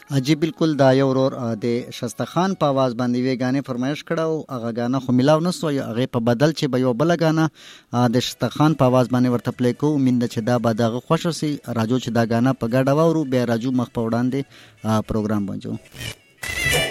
جی بالکل دا یو ورور د شسته خان په आवाज باندې وی غانې فرمایش کړو هغه غانه خو ملاو نه سو هغه په بدل چې به یو بل غانه د شسته خان په आवाज باندې ورته پلی کو مند چې دا به دغه خوښ شي راجو چې دا غانه په ګډه وورو به راجو مخ په وړاندې پروګرام بنجو.